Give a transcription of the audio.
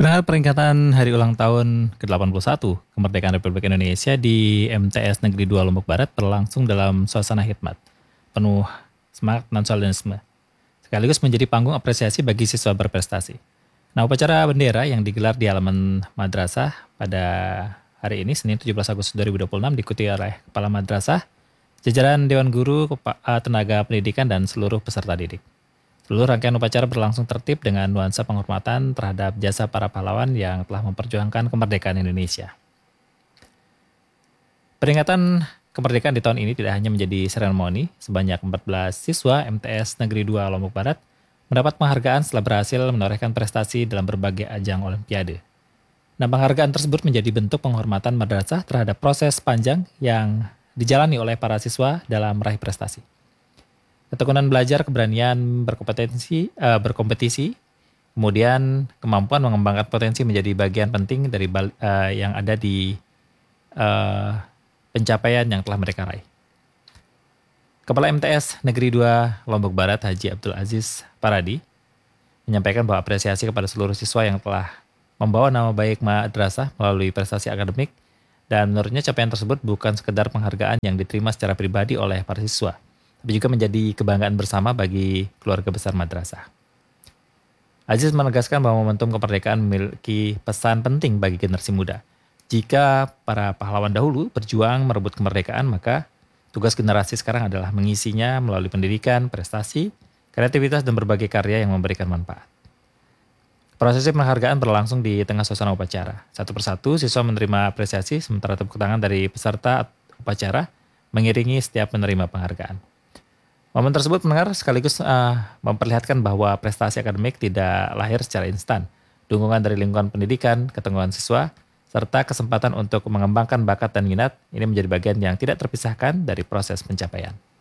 Perihal peringatan Hari Ulang Tahun ke-81 Kemerdekaan Republik Indonesia di MTS Negeri 2 Lombok Barat berlangsung dalam suasana hikmat, penuh semangat nasionalisme, sekaligus menjadi panggung apresiasi bagi siswa berprestasi. Nah, upacara bendera yang digelar di halaman madrasah pada hari ini, Senin 17 Agustus 2026, diikuti oleh Kepala Madrasah, jajaran Dewan Guru, tenaga pendidikan, dan seluruh peserta didik. Seluruh rangkaian upacara berlangsung tertib dengan nuansa penghormatan terhadap jasa para pahlawan yang telah memperjuangkan kemerdekaan Indonesia. Peringatan kemerdekaan di tahun ini tidak hanya menjadi seremoni, sebanyak 14 siswa MTS Negeri 2 Lombok Barat mendapat penghargaan setelah berhasil menorehkan prestasi dalam berbagai ajang olimpiade. Nah, penghargaan tersebut menjadi bentuk penghormatan madrasah terhadap proses panjang yang dijalani oleh para siswa dalam meraih prestasi. Ketekunan belajar, keberanian berkompetisi, kemudian kemampuan mengembangkan potensi menjadi bagian penting dari yang ada di pencapaian yang telah mereka raih. Kepala MTS Negeri 2 Lombok Barat Haji Abdul Aziz Paradi menyampaikan bahwa apresiasi kepada seluruh siswa yang telah membawa nama baik madrasah melalui prestasi akademik, dan menurutnya capaian tersebut bukan sekedar penghargaan yang diterima secara pribadi oleh para siswa, tapi juga menjadi kebanggaan bersama bagi keluarga besar madrasah. Aziz menegaskan bahwa momentum kemerdekaan memiliki pesan penting bagi generasi muda. Jika para pahlawan dahulu berjuang merebut kemerdekaan, maka tugas generasi sekarang adalah mengisinya melalui pendidikan, prestasi, kreativitas, dan berbagai karya yang memberikan manfaat. Prosesi penghargaan berlangsung di tengah suasana upacara. Satu persatu siswa menerima apresiasi, sementara tepuk tangan dari peserta upacara mengiringi setiap menerima penghargaan. Momen tersebut sekaligus memperlihatkan bahwa prestasi akademik tidak lahir secara instan. Dukungan dari lingkungan pendidikan, ketangguhan siswa, serta kesempatan untuk mengembangkan bakat dan minat ini menjadi bagian yang tidak terpisahkan dari proses pencapaian.